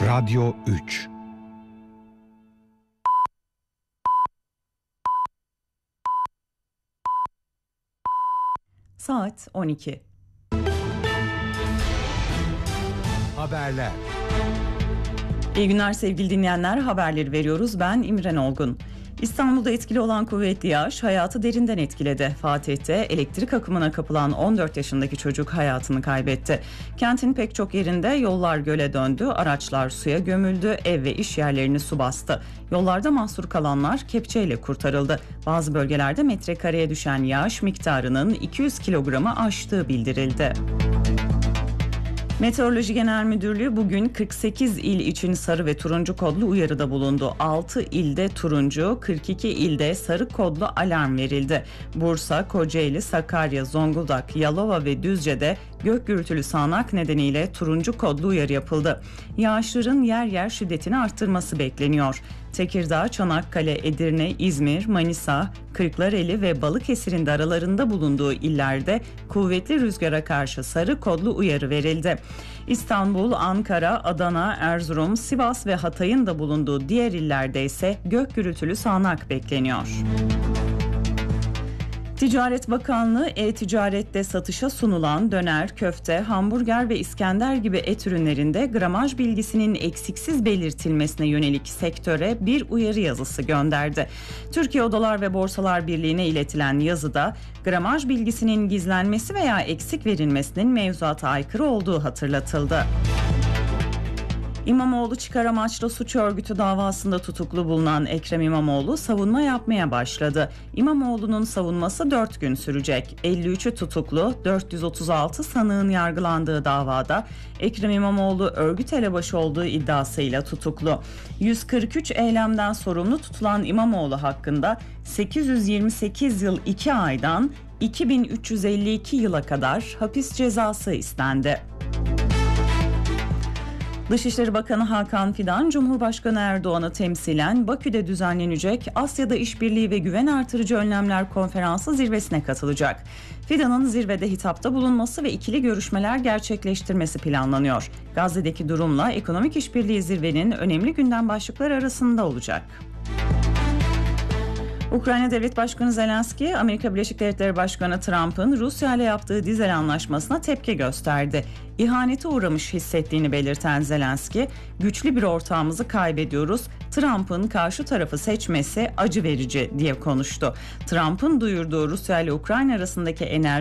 Radyo 3. Saat 12. Haberler. İyi günler sevgili dinleyenler, haberleri veriyoruz. Ben İmren Olgun. İstanbul'da etkili olan kuvvetli yağış hayatı derinden etkiledi. Fatih'te elektrik akımına kapılan 14 yaşındaki çocuk hayatını kaybetti. Kentin pek çok yerinde yollar göle döndü, araçlar suya gömüldü, ev ve iş yerlerini su bastı. Yollarda mahsur kalanlar kepçeyle kurtarıldı. Bazı bölgelerde metrekareye düşen yağış miktarının 200 kilogramı aştığı bildirildi. Meteoroloji Genel Müdürlüğü bugün 48 il için sarı ve turuncu kodlu uyarıda bulundu. 6 ilde turuncu, 42 ilde sarı kodlu alarm verildi. Bursa, Kocaeli, Sakarya, Zonguldak, Yalova ve Düzce'de gök gürültülü sağanak nedeniyle turuncu kodlu uyarı yapıldı. Yağışların yer yer şiddetini arttırması bekleniyor. Tekirdağ, Çanakkale, Edirne, İzmir, Manisa, Kırklareli ve Balıkesir'in de aralarında bulunduğu illerde kuvvetli rüzgara karşı sarı kodlu uyarı verildi. İstanbul, Ankara, Adana, Erzurum, Sivas ve Hatay'ın da bulunduğu diğer illerde ise gök gürültülü sağanak bekleniyor. Ticaret Bakanlığı e-ticarette satışa sunulan döner, köfte, hamburger ve İskender gibi et ürünlerinde gramaj bilgisinin eksiksiz belirtilmesine yönelik sektöre bir uyarı yazısı gönderdi. Türkiye Odalar ve Borsalar Birliği'ne iletilen yazıda gramaj bilgisinin gizlenmesi veya eksik verilmesinin mevzuata aykırı olduğu hatırlatıldı. İmamoğlu çıkar amaçlı suç örgütü davasında tutuklu bulunan Ekrem İmamoğlu savunma yapmaya başladı. İmamoğlu'nun savunması 4 gün sürecek. 53'ü tutuklu, 436 sanığın yargılandığı davada Ekrem İmamoğlu örgüt elebaşı olduğu iddiasıyla tutuklu. 143 eylemden sorumlu tutulan İmamoğlu hakkında 828 yıl 2 aydan 2352 yıla kadar hapis cezası istendi. Dışişleri Bakanı Hakan Fidan, Cumhurbaşkanı Erdoğan'ı temsilen Bakü'de düzenlenecek Asya'da İşbirliği ve Güven Artırıcı Önlemler Konferansı zirvesine katılacak. Fidan'ın zirvede hitapta bulunması ve ikili görüşmeler gerçekleştirmesi planlanıyor. Gazze'deki durumla ekonomik işbirliği zirvenin önemli gündem başlıkları arasında olacak. Ukrayna Devlet Başkanı Zelenski, Amerika Birleşik Devletleri Başkanı Trump'ın Rusya ile yaptığı dizel anlaşmasına tepki gösterdi. İhanete uğramış hissettiğini belirten Zelenski, güçlü bir ortağımızı kaybediyoruz, Trump'ın karşı tarafı seçmesi acı verici diye konuştu. Trump'ın duyurduğu Rusya ile Ukrayna arasındaki enerji